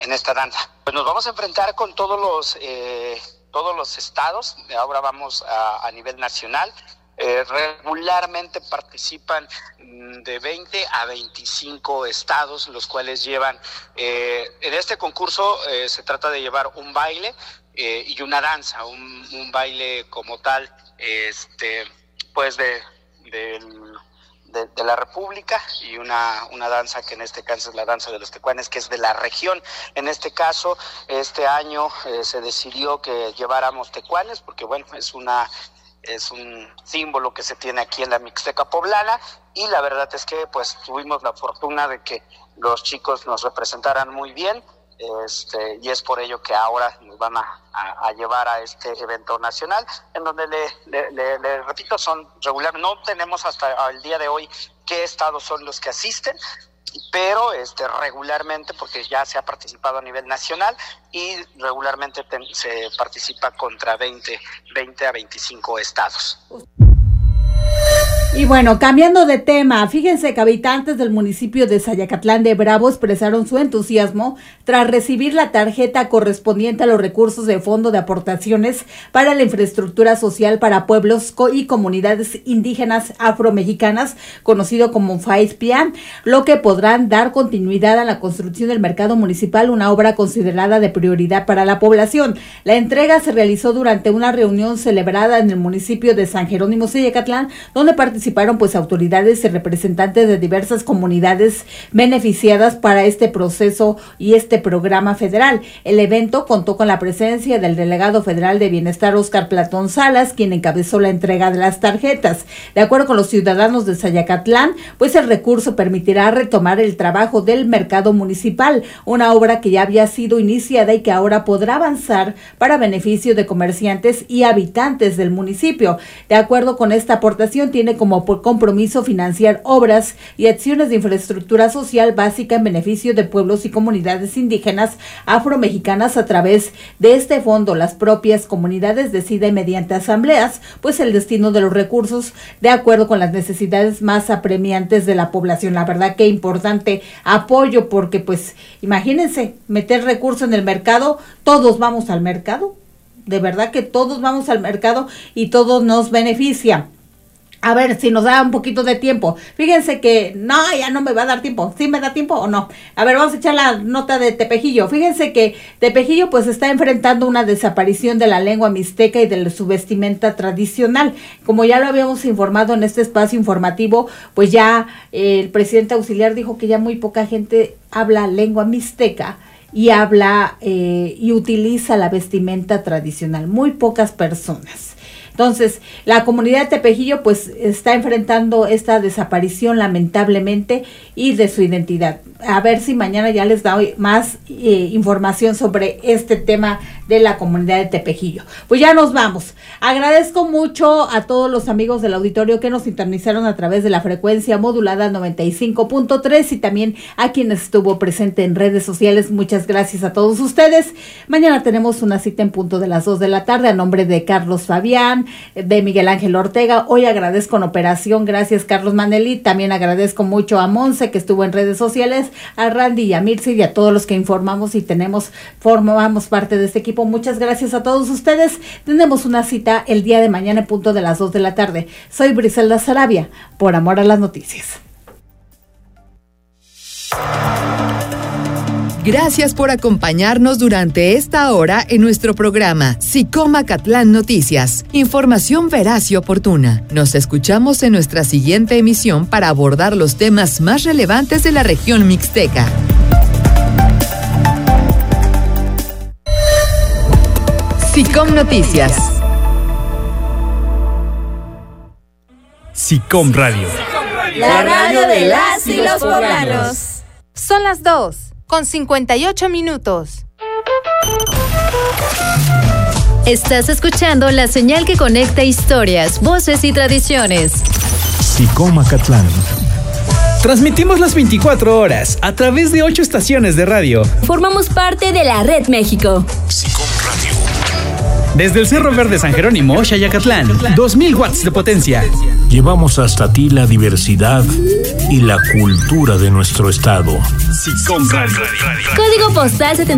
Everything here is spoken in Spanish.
en esta danza. Pues nos vamos a enfrentar con todos los estados. Ahora vamos a nivel nacional. Regularmente participan de 20 a 25 estados, los cuales llevan, en este concurso se trata de llevar un baile y una danza, un baile como tal, pues de la República, y una danza que en este caso es la danza de los tecuanes, que es de la región. En este caso, este año se decidió que lleváramos tecuanes, porque bueno, es un símbolo que se tiene aquí en la Mixteca poblana, y la verdad es que pues tuvimos la fortuna de que los chicos nos representaran muy bien, y es por ello que ahora nos van a llevar a este evento nacional, en donde le repito, son regulares. No tenemos hasta el día de hoy qué estados son los que asisten, pero regularmente, porque ya se ha participado a nivel nacional, y regularmente se participa contra 20 a 25 estados. Y bueno, cambiando de tema, fíjense que habitantes del municipio de Zayacatlán de Bravo expresaron su entusiasmo tras recibir la tarjeta correspondiente a los recursos de Fondo de Aportaciones para la Infraestructura Social para Pueblos y Comunidades Indígenas Afromexicanas, conocido como FAISPIAN, lo que podrán dar continuidad a la construcción del mercado municipal, una obra considerada de prioridad para la población. La entrega se realizó durante una reunión celebrada en el municipio de San Jerónimo, Zayacatlán, donde participaron pues autoridades y representantes de diversas comunidades beneficiadas para este proceso y este programa federal. El evento contó con la presencia del delegado federal de Bienestar, Óscar Platón Salas, quien encabezó la entrega de las tarjetas. De acuerdo con los ciudadanos de Zayacatlán, pues el recurso permitirá retomar el trabajo del mercado municipal, una obra que ya había sido iniciada y que ahora podrá avanzar para beneficio de comerciantes y habitantes del municipio. De acuerdo con esta aportación, tiene como por compromiso financiar obras y acciones de infraestructura social básica en beneficio de pueblos y comunidades indígenas afromexicanas. A través de este fondo, las propias comunidades deciden mediante asambleas pues el destino de los recursos de acuerdo con las necesidades más apremiantes de la población. La verdad que importante apoyo, porque pues imagínense, meter recursos en el mercado, todos vamos al mercado, de verdad que todos vamos al mercado y todos nos beneficia. A ver si nos da un poquito de tiempo. Fíjense que ya no me va a dar tiempo. ¿Sí me da tiempo o no? A ver, vamos a echar la nota de Tepejillo. Fíjense que Tepejillo pues está enfrentando una desaparición de la lengua mixteca y de su vestimenta tradicional. Como ya lo habíamos informado en este espacio informativo, pues ya el presidente auxiliar dijo que ya muy poca gente habla lengua mixteca y habla y utiliza la vestimenta tradicional. Muy pocas personas. Entonces, la comunidad de Tepejillo pues está enfrentando esta desaparición lamentablemente y de su identidad. A ver si mañana ya les doy más información sobre este tema de la comunidad de Tepejillo. Pues ya nos vamos. Agradezco mucho a todos los amigos del auditorio que nos sintonizaron a través de la frecuencia modulada 95.3 y también a quienes estuvo presente en redes sociales. Muchas gracias a todos ustedes. Mañana tenemos una cita en punto de las 2 de la tarde a nombre de Carlos Fabián, de Miguel Ángel Ortega. Hoy agradezco en operación, gracias Carlos Manelli. También agradezco mucho a Monse, que estuvo en redes sociales, a Randy y a Mirce y a todos los que informamos y formamos parte de este equipo. Muchas gracias a todos ustedes. Tenemos una cita el día de mañana en punto de las 2 de la tarde. Soy Briselda Sarabia, por amor a las noticias. Gracias por acompañarnos durante esta hora en nuestro programa SICOM Acatlán Noticias. Información veraz y oportuna. Nos escuchamos en nuestra siguiente emisión para abordar los temas más relevantes de la región mixteca. SICOM Noticias. SICOM Radio. La radio de las y los poblanos. Son las 2:58. Estás escuchando la señal que conecta historias, voces y tradiciones. SICOM Acatlán. Transmitimos las 24 horas a través de 8 estaciones de radio. Formamos parte de la Red México. SICOM Radio. Desde el Cerro Verde San Jerónimo, Zayacatlán, 2000 watts de potencia. Llevamos hasta ti la diversidad y la cultura de nuestro estado. SICOM Radio. Código postal 70.